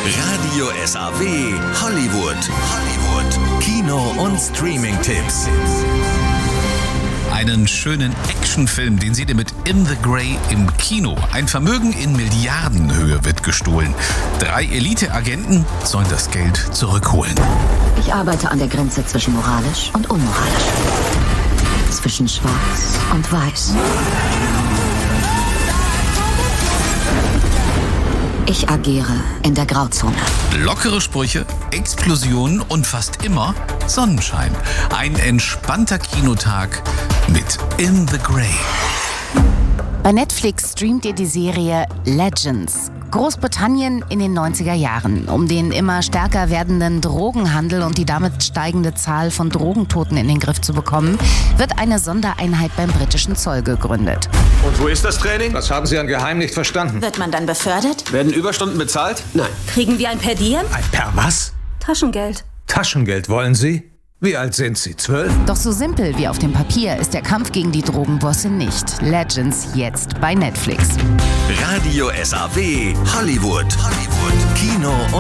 Radio SAW Hollywood. Kino- und Streaming-Tipps. Einen schönen Actionfilm, den seht ihr mit In the Grey im Kino. Ein Vermögen in Milliardenhöhe wird gestohlen. 3 Elite-Agenten sollen das Geld zurückholen. Ich arbeite an der Grenze zwischen moralisch und unmoralisch. Zwischen schwarz und weiß. Ich agiere in der Grauzone. Lockere Sprüche, Explosionen und fast immer Sonnenschein. Ein entspannter Kinotag mit In the Grey. Bei Netflix streamt ihr die Serie Legends. Großbritannien in den 90er Jahren. Um den immer stärker werdenden Drogenhandel und die damit steigende Zahl von Drogentoten in den Griff zu bekommen, wird eine Sondereinheit beim britischen Zoll gegründet. Und wo ist das Training? Das haben Sie angeheim nicht verstanden. Wird man dann befördert? Werden Überstunden bezahlt? Nein. Kriegen wir ein Per Diem? Ein Per was? Taschengeld. Taschengeld wollen Sie? Wie alt sind Sie? 12? Doch so simpel wie auf dem Papier ist der Kampf gegen die Drogenbosse nicht. Legends jetzt bei Netflix. Radio SAW Hollywood. Kino-